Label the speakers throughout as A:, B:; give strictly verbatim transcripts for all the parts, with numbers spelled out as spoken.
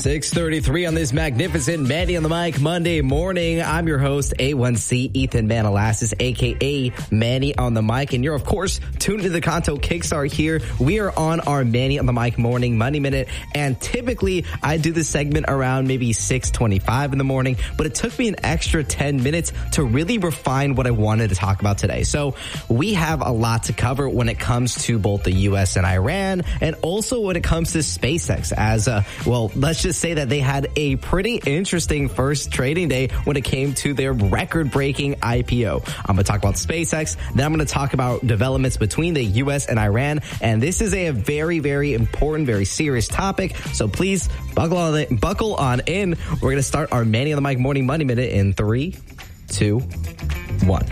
A: six thirty-three on this magnificent Manny on the Mic Monday morning. I'm your host, A one C Ethan Manalassis, a k a. Manny on the Mic. And you're, of course, tuned to the Kanto Kickstart here. We are on our Manny on the Mic morning Money Minute. And typically, I do this segment around maybe six twenty-five in the morning. But it took me an extra ten minutes to really refine what I wanted to talk about today. So we have a lot to cover when it comes to both the U S and Iran, and also when it comes to SpaceX. As, uh, well, let's just say that they had a pretty interesting first trading day when it came to their record-breaking I P O. I'm going to talk about SpaceX, then I'm going to talk about developments between the U S and Iran, and this is a very, very important, very serious topic, so please buckle on, it, buckle on in. We're going to start our Manny on the Mic Morning Money Minute in three, two, one.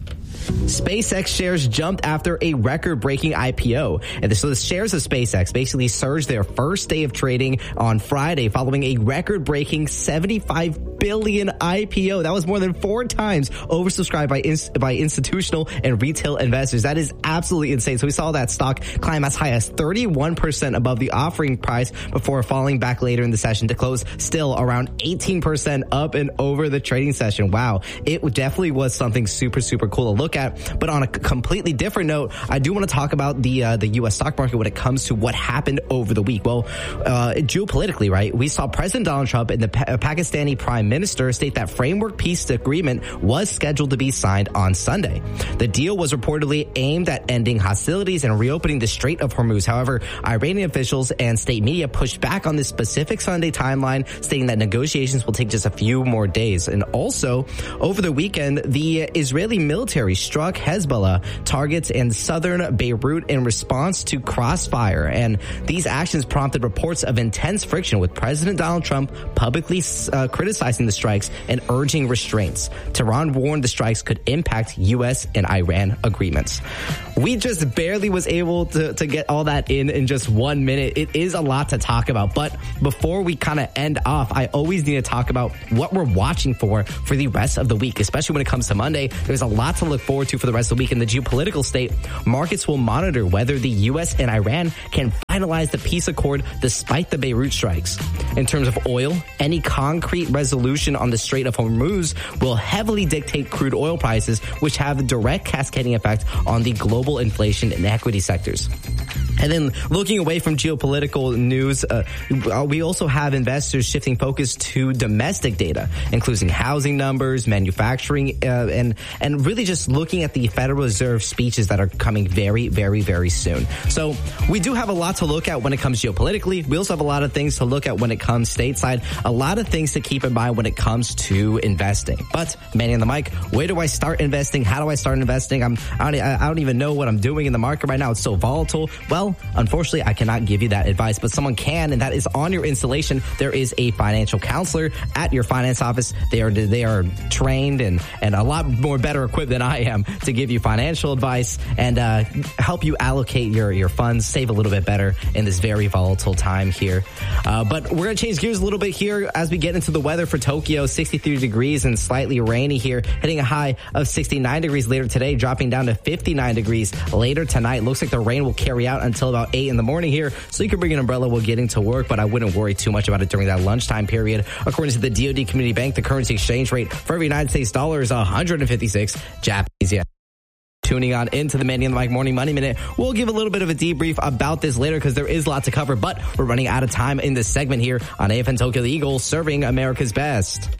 A: SpaceX shares jumped after a record-breaking I P O. And so the shares of SpaceX basically surged their first day of trading on Friday following a record-breaking seventy-five billion I P O. That was more than four times oversubscribed by ins- by institutional and retail investors. That is absolutely insane. So we saw that stock climb as high as thirty-one percent above the offering price before falling back later in the session to close still around eighteen percent up and over the trading session. Wow. It definitely was something super, super cool to look at. But on a completely different note, I do want to talk about the uh, the U S stock market when it comes to what happened over the week. Well, uh, geopolitically, right, we saw President Donald Trump and the pa- Pakistani Prime Minister state that framework peace agreement was scheduled to be signed on Sunday. The deal was reportedly aimed at ending hostilities and reopening the Strait of Hormuz. However, Iranian officials and state media pushed back on this specific Sunday timeline, stating that negotiations will take just a few more days. And also, over the weekend, the Israeli military struck Hezbollah targets in southern Beirut in response to crossfire. And these actions prompted reports of intense friction, with President Donald Trump publicly uh, criticizing the strikes and urging restraints. Tehran warned the strikes could impact U S and Iran agreements. We just barely was able to, to get all that in in just one minute. It is a lot to talk about. But before we kind of end off, I always need to talk about what we're watching for for the rest of the week, especially when it comes to Monday. There's a lot to look forward to for the rest of the week. In the geopolitical state, markets will monitor whether the U S and Iran can finalize the peace accord despite the Beirut strikes. In terms of oil, any concrete resolution on the Strait of Hormuz will heavily dictate crude oil prices, which have a direct cascading effect on the global inflation and equity sectors. And then looking away from geopolitical news, uh, we also have investors shifting focus to domestic data, including housing numbers, manufacturing, uh, and and really just looking at the Federal Reserve speeches that are coming very, very, very soon. So we do have a lot to look at when it comes geopolitically. We also have a lot of things to look at when it comes stateside, a lot of things to keep in mind when it comes to investing. But Manny on the Mic, where do I start investing? How do I start investing? I'm, I don't, I don't even know what I'm doing in the market right now. It's so volatile. Well, unfortunately, I cannot give you that advice, but someone can, and that is on your installation. There is a financial counselor at your finance office. They are they are trained and, and a lot more better equipped than I am to give you financial advice and uh, help you allocate your, your funds, save a little bit better in this very volatile time here. Uh, but we're going to change gears a little bit here as we get into the weather for Tokyo. sixty-three degrees and slightly rainy here, hitting a high of sixty-nine degrees later today, dropping down to fifty-nine degrees later tonight. Looks like the rain will carry out until about eight in the morning here, so you can bring an umbrella while getting to work, but I wouldn't worry too much about it during that lunchtime period. According to the D O D Community Bank, the currency exchange rate for every United States dollar is one hundred fifty-six Japanese yen. Tuning on into the Manny on the Mic Morning Money Minute. We'll give a little bit of a debrief about this later because there is a lot to cover, but we're running out of time in this segment here on A F N Tokyo, the Eagle, serving America's best.